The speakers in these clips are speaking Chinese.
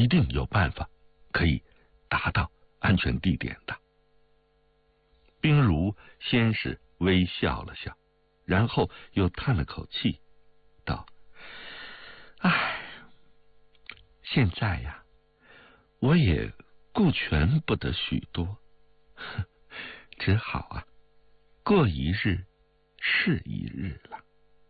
定有办法可以达到安全地点的。冰如先是微笑了笑，然后又叹了口气，道：“唉，现在呀，我也顾全不得许多，只好啊，过一日是一日了。”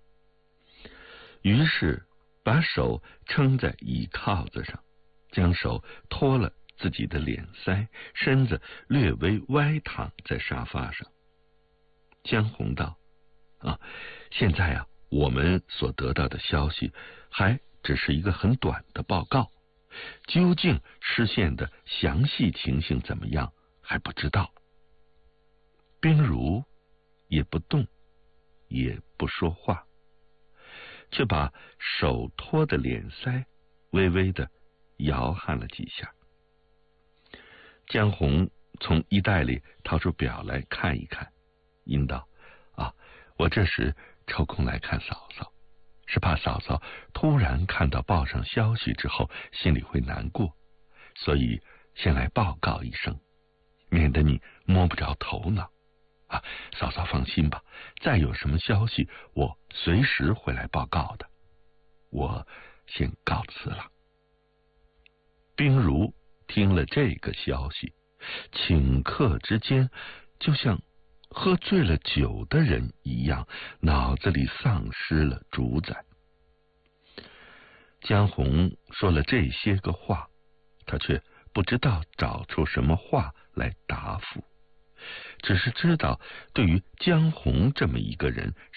于是把手撑在椅靠子上，将手托了自己的脸腮，身子略微歪躺在沙发上。江红道：“现在啊，我们所得到的消息还只是一个很短的报告，究竟失陷的详细情形怎么样还不知道。”冰如也不动，也不说话，却把手托的脸腮微微的摇撼了几下。江红从衣袋里掏出表来看一看，应道：“我这时抽空来看嫂嫂，是怕嫂嫂突然看到报上消息之后心里会难过，所以先来报告一声，免得你摸不着头脑。嫂嫂放心吧，再有什么消息我随时会来报告的。我先告辞了。”冰如听了这个消息，顷刻之间就像喝醉了酒的人一样，脑子里丧失了主宰。江红说了这些个话，他却不知道找出什么话来答复，只是知道对于江红这么一个人